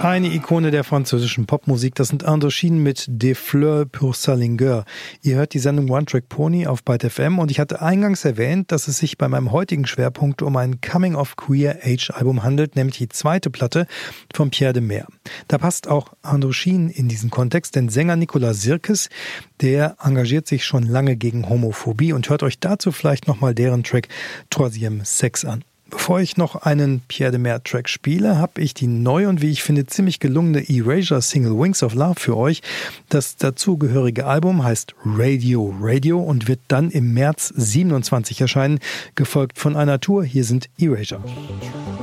Eine Ikone der französischen Popmusik, das sind Indochine mit Des Fleurs pour Salinger. Ihr hört die Sendung One Track Pony auf Byte FM und ich hatte eingangs erwähnt, dass es sich bei meinem heutigen Schwerpunkt um ein Coming-of-Queer-Age-Album handelt, nämlich die zweite Platte von Pierre de Meer. Da passt auch Indochine in diesen Kontext, denn Sänger Nicolas Sirkes, der engagiert sich schon lange gegen Homophobie und hört euch dazu vielleicht nochmal deren Track Troisième Sex an. Bevor ich noch einen Pierre de Meer Track spiele, habe ich die neue und wie ich finde ziemlich gelungene Erasure Single Wings of Love für euch. Das dazugehörige Album heißt Radio Radio und wird dann im März 27 erscheinen, gefolgt von einer Tour. Hier sind Erasure.